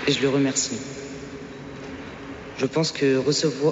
et je le remercie. Je pense que recevoir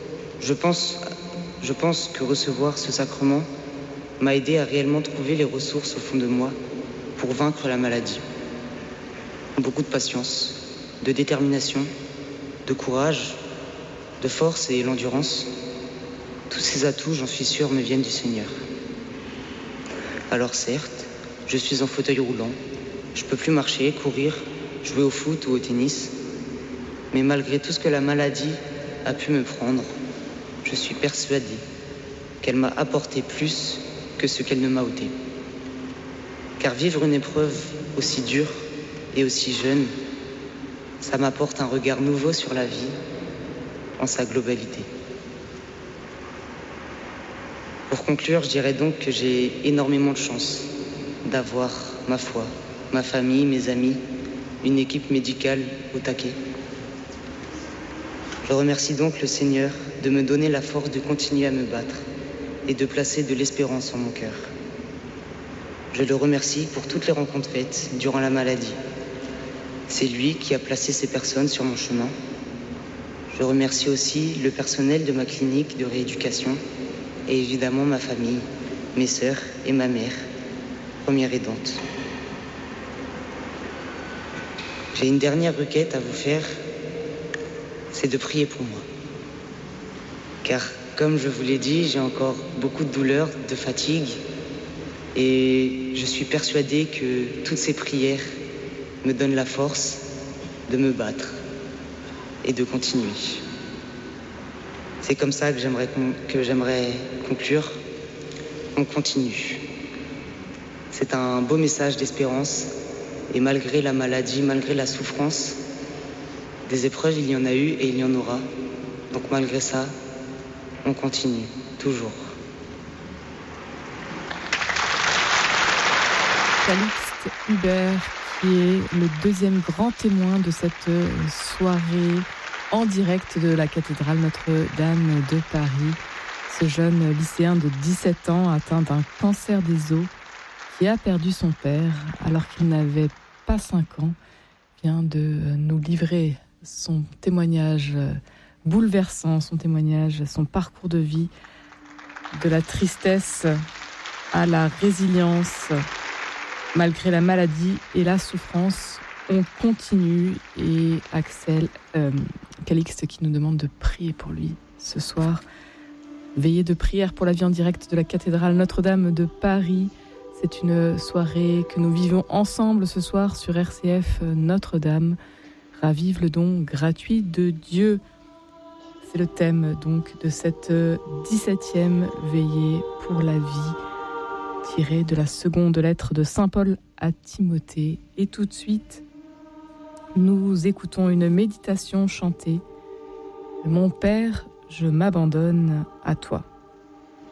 ce sacrement m'a aidé à réellement trouver les ressources au fond de moi pour vaincre la maladie. Beaucoup de patience, de détermination, de courage, de force et l'endurance. Tous ces atouts, j'en suis sûr, me viennent du Seigneur. Alors certes, je suis en fauteuil roulant, je peux plus marcher, courir, jouer au foot ou au tennis, mais malgré tout ce que la maladie a pu me prendre, je suis persuadé qu'elle m'a apporté plus que ce qu'elle ne m'a ôté. Car vivre une épreuve aussi dure et aussi jeune, ça m'apporte un regard nouveau sur la vie en sa globalité. Pour conclure, je dirais donc que j'ai énormément de chance d'avoir ma foi, ma famille, mes amis, une équipe médicale au taquet. Je remercie donc le Seigneur de me donner la force de continuer à me battre et de placer de l'espérance en mon cœur. Je le remercie pour toutes les rencontres faites durant la maladie. C'est lui qui a placé ces personnes sur mon chemin. Je remercie aussi le personnel de ma clinique de rééducation et évidemment ma famille, mes sœurs et ma mère, première aidante. J'ai une dernière requête à vous faire, c'est de prier pour moi. Car, comme je vous l'ai dit, j'ai encore beaucoup de douleurs, de fatigue, et je suis persuadé que toutes ces prières me donnent la force de me battre et de continuer. C'est comme ça que j'aimerais conclure. On continue. C'est un beau message d'espérance, et malgré la maladie, malgré la souffrance, des épreuves, il y en a eu et il y en aura. Donc malgré ça, on continue, toujours. Calixte Hubert, qui est le deuxième grand témoin de cette soirée en direct de la cathédrale Notre-Dame de Paris. Ce jeune lycéen de 17 ans atteint d'un cancer des os qui a perdu son père alors qu'il n'avait pas 5 ans vient de nous livrer son témoignage bouleversant, son témoignage, son parcours de vie, de la tristesse à la résilience. Malgré la maladie et la souffrance, on continue. Et Axel, Calixte qui nous demande de prier pour lui ce soir. Veillée de prière pour la vie en direct de la cathédrale Notre-Dame de Paris. C'est une soirée que nous vivons ensemble ce soir sur RCF Notre-Dame. Ravive le don gratuit de Dieu. C'est le thème donc de cette 17e veillée pour la vie, tirée de la seconde lettre de Saint Paul à Timothée. Et tout de suite, nous écoutons une méditation chantée. Mon Père, je m'abandonne à toi.